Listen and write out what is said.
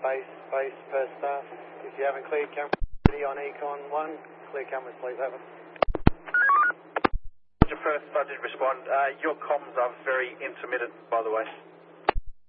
base per staff. If you haven't cleared camera on Econ 1, clear cameras please, over. First, I did respond. Your comms are very intermittent, by the way.